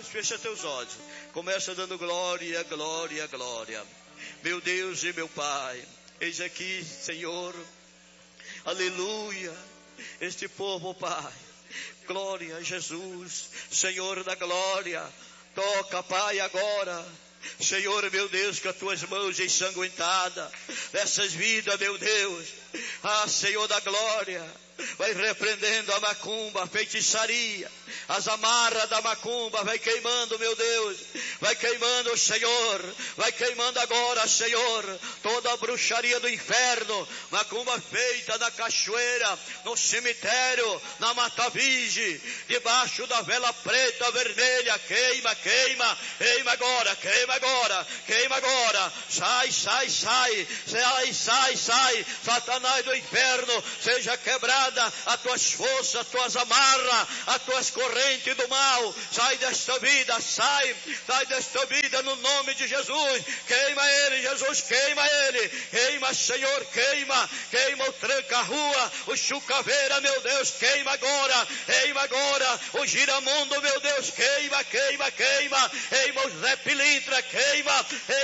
fecha teus olhos. Começa dando glória, glória, glória. Meu Deus e meu Pai, eis aqui, Senhor, aleluia, este povo, Pai, glória a Jesus, Senhor da glória, toca, Pai, agora, Senhor, meu Deus, com as tuas mãos ensanguentadas, essas vidas, meu Deus, Senhor da glória, vai repreendendo a macumba, a feitiçaria, as amarras da macumba, vai queimando, meu Deus, vai queimando, Senhor, vai queimando agora, Senhor, toda a bruxaria do inferno, macumba feita na cachoeira, no cemitério, na Mata Virgem, debaixo da vela preta, vermelha, queima, queima, queima agora, queima agora, queima agora, sai, sai, sai, sai, sai, sai, Satanás do inferno, seja quebrado, as tuas forças, as tuas amarras, as tuas correntes do mal, sai desta vida, sai desta vida no nome de Jesus, queima ele, Jesus, queima ele, queima, Senhor, queima, queima o tranca-rua, o chucaveira, meu Deus, queima agora, o giramundo, meu Deus, queima, queima, queima, queima o Zé Pilintra, queima,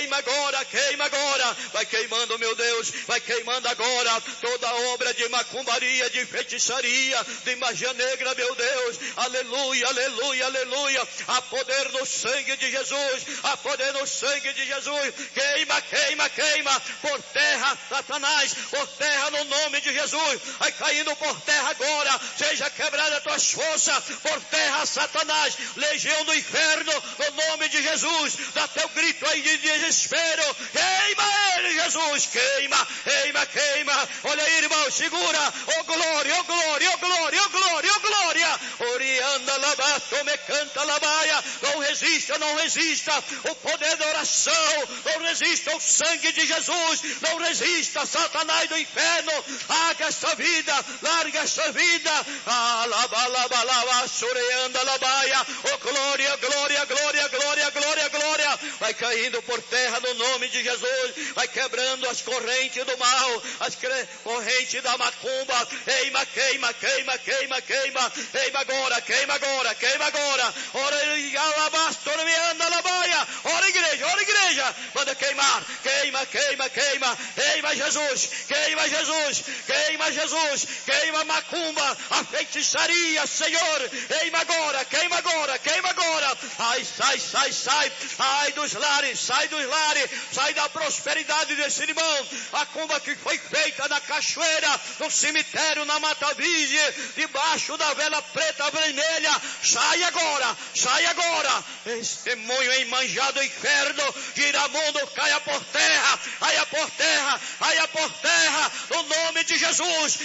queima agora, vai queimando, meu Deus, vai queimando agora, toda obra de macumbaria, de feitiçaria, de magia negra, meu Deus, aleluia, aleluia, aleluia, há poder no sangue de Jesus, há poder no sangue de Jesus, queima, queima, queima, por terra, Satanás, por terra no nome de Jesus, vai caindo por terra agora, seja quebrada as tuas forças, por terra, Satanás, legião do inferno, no nome de Jesus, dá teu grito aí de desespero, queima ele, Jesus, queima, queima, queima, olha aí, irmão, segura, oh glória, oh glória, oh glória, oh glória, oh glória, orianda labá, tome canta labaia, não resista, não resista, o poder da oração, não resista o sangue de Jesus, não resista, Satanás do inferno, larga essa vida, larga essa vida, alaba, laba, laba, soreanda labaia, oh glória, glória, glória, glória, glória, glória, vai caindo por terra no nome de Jesus, vai quebrando as correntes do mal, as correntes da macumba, queima, queima, queima, queima, queima, queima agora, queima agora, queima agora, ora igreja, manda queimar, queima, queima, queima, queima Jesus, queima Jesus, queima Jesus, queima macumba, a feitiçaria, Senhor, queima agora, queima agora, queima agora, ai, sai, sai, sai, sai dos lares, sai da prosperidade desse irmão, a cumba que foi feita na cachoeira, no cemitério, na Mata Virgem, debaixo da vela preta, vermelha, sai agora, esse demônio enmanjado inferno, giramundo, caia por terra, caia por terra, caia por terra, no nome de Jesus,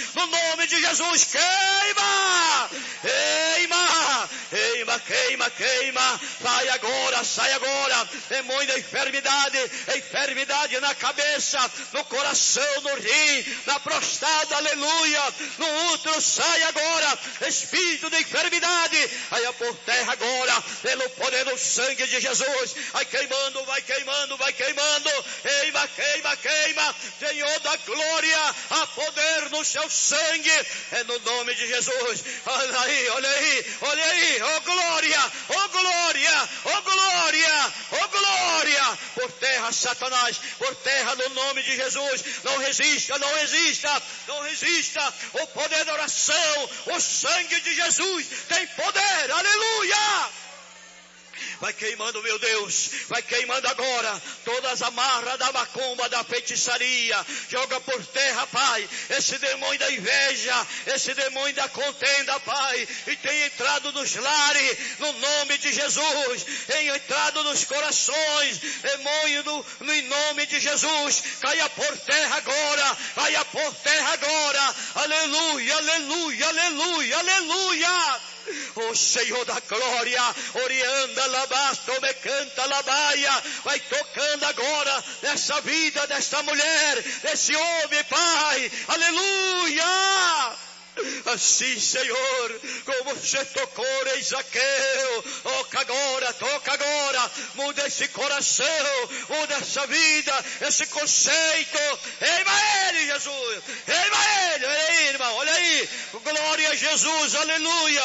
queima, queima, queima, queima, queima, sai agora, demônio da enfermidade na cabeça, no coração, no rim, na prostada, aleluia, no útero, sai agora, espírito de enfermidade, caia por terra agora, pelo poder do sangue de Jesus, vai queimando, vai queimando, vai queimando, queima, queima, queima, Senhor da glória, há poder no seu sangue, é no nome de Jesus, olha aí, olha aí, olha aí, oh glória, oh glória, oh glória, oh glória, por terra, Satanás, por terra no nome de Jesus, não resista, não resista, não resista, o poder da oração, o sangue de Jesus tem poder, aleluia! Vai queimando, meu Deus, vai queimando agora todas as amarras da macumba, da feitiçaria, joga por terra, Pai, esse demônio da inveja, esse demônio da contenda, Pai, e tem entrado nos lares, no nome de Jesus, tem entrado nos corações, demônio em nome de Jesus, caia por terra agora, caia por terra agora, aleluia, aleluia, aleluia, aleluia. O Senhor da glória, orianda labasto, me canta labaia, vai tocando agora nessa vida desta mulher, desse homem, Pai, aleluia. Assim, Senhor, como você tocou em Zaqueu, toca agora, muda esse coração, muda essa vida, esse conceito, queima ele, Jesus, queima ele, olha aí, irmão, olha aí, glória a Jesus, aleluia.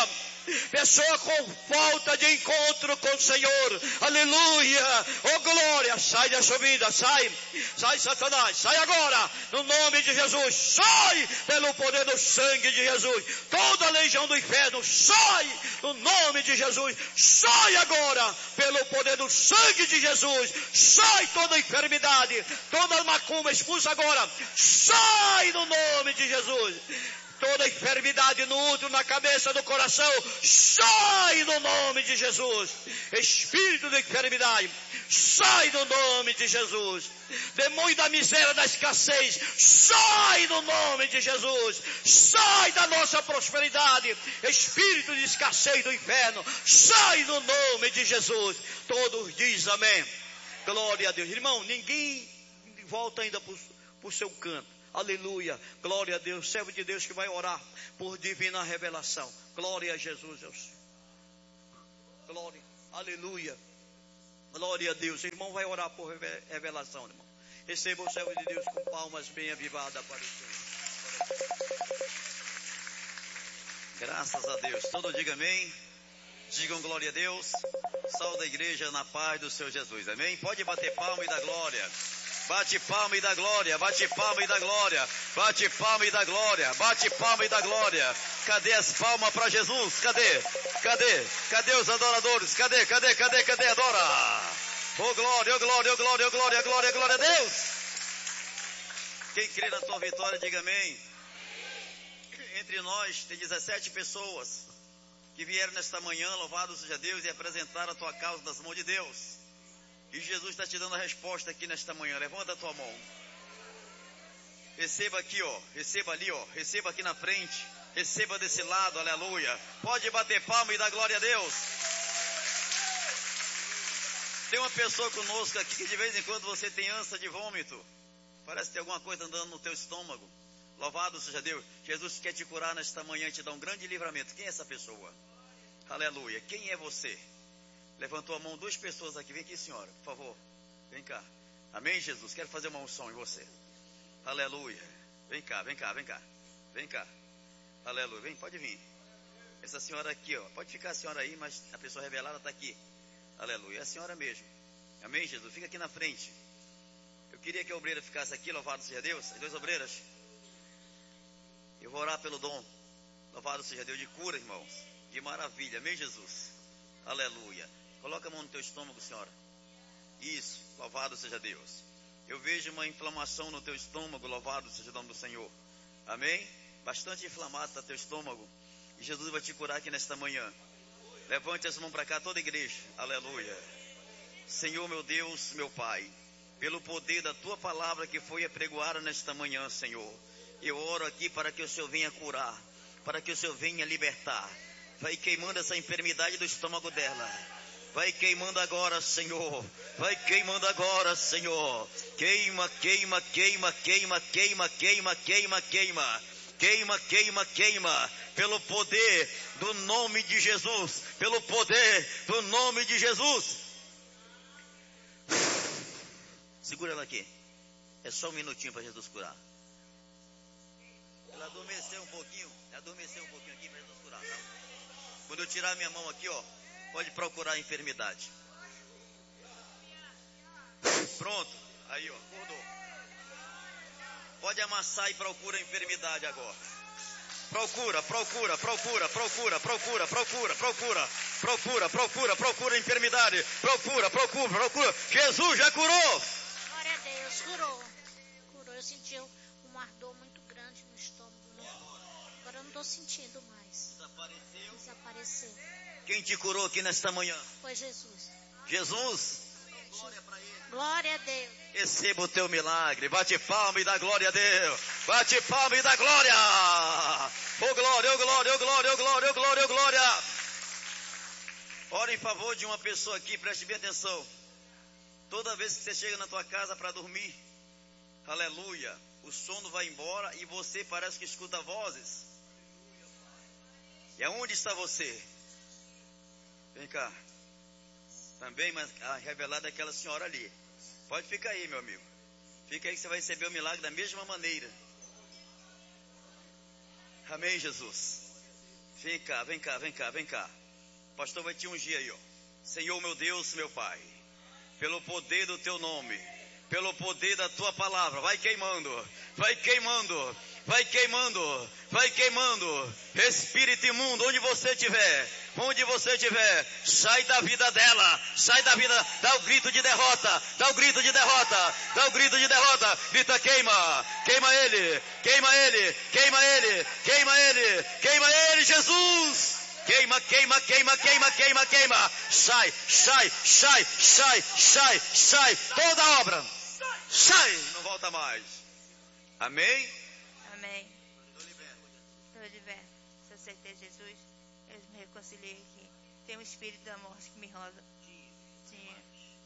pessoa com falta de encontro com o Senhor, aleluia, oh glória, sai da sua vida, sai Satanás, sai agora, no nome de Jesus, sai pelo poder do sangue de Jesus, toda a legião do inferno, sai no nome de Jesus, sai agora pelo poder do sangue de Jesus, sai toda a enfermidade, toda a macumba, expulsa agora, sai no nome de Jesus. Toda enfermidade no útero, na cabeça, no coração, sai no nome de Jesus. Espírito de enfermidade, sai no nome de Jesus. Demônio da miséria, da escassez, sai no nome de Jesus. Sai da nossa prosperidade. Espírito de escassez do inferno, sai no nome de Jesus. Todos dizem amém. Glória a Deus. Irmão, ninguém volta ainda para o seu canto. Aleluia, glória a Deus, servo de Deus que vai orar por divina revelação. Glória a Jesus, Deus. Glória, aleluia, glória a Deus. O irmão vai orar por revelação, irmão. Receba o servo de Deus com palmas bem avivadas para o Senhor. Graças a Deus. Todo diga amém. Digam glória a Deus. Salve a igreja na paz do Senhor Jesus, amém. Pode bater palma e dar glória. Bate palma e dá glória, bate palma e dá glória, bate palma e dá glória, bate palma e dá glória. Cadê as palmas para Jesus? Cadê os adoradores? Cadê? Adora. Oh glória, oh glória, oh glória, oh glória, glória, glória a Deus. Quem crê na tua vitória, diga amém. Entre nós tem 17 pessoas que vieram nesta manhã, louvado seja Deus, e apresentaram a tua causa nas mãos de Deus. E Jesus está te dando a resposta aqui nesta manhã. Levanta a tua mão. Receba aqui, ó. Receba ali, ó. Receba aqui na frente. Receba desse lado, aleluia. Pode bater palma e dar glória a Deus. Tem uma pessoa conosco aqui que de vez em quando você tem ânsia de vômito. Parece que tem alguma coisa andando no teu estômago. Louvado seja Deus. Jesus quer te curar nesta manhã e te dar um grande livramento. Quem é essa pessoa? Aleluia. Quem é você? Levantou a mão 2 pessoas aqui. Vem aqui, senhora, por favor. Vem cá. Amém, Jesus? Quero fazer uma unção em você. Aleluia. Vem cá. Vem cá. Aleluia. Vem, pode vir. Essa senhora aqui, ó. Pode ficar a senhora aí, mas a pessoa revelada está aqui. Aleluia. É a senhora mesmo. Amém, Jesus? Fica aqui na frente. Eu queria que a obreira ficasse aqui. Louvado seja Deus. As 2 obreiras. Eu vou orar pelo dom. Louvado seja Deus de cura, irmãos. De maravilha. Amém, Jesus? Aleluia. Coloca a mão no teu estômago, senhora. Isso, louvado seja Deus. Eu vejo uma inflamação no teu estômago, louvado seja o nome do Senhor. Amém? Bastante inflamado está teu estômago. E Jesus vai te curar aqui nesta manhã. Levante as mãos para cá, toda a igreja. Aleluia. Senhor, meu Deus, meu Pai, pelo poder da tua palavra que foi apregoada nesta manhã, Senhor, eu oro aqui para que o Senhor venha curar, para que o Senhor venha libertar. Vai queimando essa enfermidade do estômago dela. Vai queimando agora, Senhor. Vai queimando agora, Senhor. Queima. Queima. Pelo poder do nome de Jesus. Pelo poder do nome de Jesus. Segura ela aqui. É só um minutinho para Jesus curar. Ela adormeceu um pouquinho aqui para Jesus curar, tá? Quando eu tirar minha mão aqui, ó, pode procurar a enfermidade. Pronto. Aí, ó, acordou. Pode amassar e procura a enfermidade agora. Procura a enfermidade. Procura. Jesus já curou. Glória a Deus, curou. Eu senti um ardor muito grande no estômago. Agora eu não estou sentindo mais. Desapareceu. Quem te curou aqui nesta manhã? Foi Jesus. Jesus? Glória para ele. Glória a Deus. Receba o teu milagre. Bate palma e dá glória a Deus. Bate palma e dá glória. Oh glória. Ora em favor de uma pessoa aqui, preste bem atenção. Toda vez que você chega na tua casa para dormir, aleluia, o sono vai embora e você parece que escuta vozes. E aonde está você? Vem cá. Também, mas a revelada é aquela senhora ali. Pode ficar aí, meu amigo. Fica aí que você vai receber o milagre da mesma maneira. Amém, Jesus. Vem cá, vem cá, vem cá, vem cá. O pastor vai te ungir aí, ó. Senhor, meu Deus, meu Pai, pelo poder do teu nome, pelo poder da tua palavra, vai queimando, vai queimando, vai queimando, vai queimando. Espírito imundo, onde você estiver, sai da vida dela, sai da vida, dá o grito de derrota, dá o grito de derrota, dá o grito de derrota, grita queima, queima ele, queima ele, queima ele, queima ele, queima ele, Jesus! Queima, queima, queima, queima, queima, queima. Sai, sai, sai, sai, sai, sai. Toda a obra. Sai, não volta mais. Amém? Amém. Estou liberto. Se eu aceitei Jesus, eu me reconciliei aqui. Tem um espírito da morte que me roda. Tinha.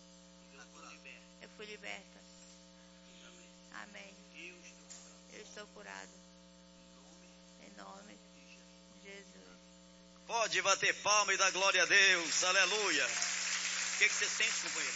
Eu fui liberta. Amém. Eu estou curado. Em nome de Jesus. Pode bater palma e dar glória a Deus. Aleluia. O que você sente, companheiro?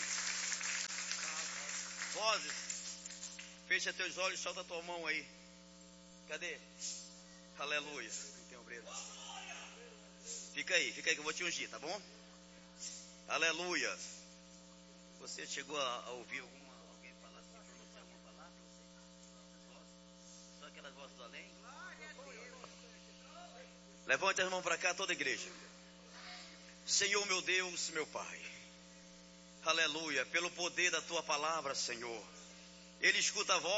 Vozes. Fecha teus olhos, solta tua mão aí. Cadê? Aleluia. Tem obreiro. Fica aí que eu vou te ungir, tá bom? Aleluia. Você chegou a ouvir alguém falar assim, pronunciar alguma palavra? Só aquelas vozes do além? Levante as mãos para cá, toda a igreja. Senhor, meu Deus, meu Pai. Aleluia. Pelo poder da tua palavra, Senhor. Ele escuta a voz.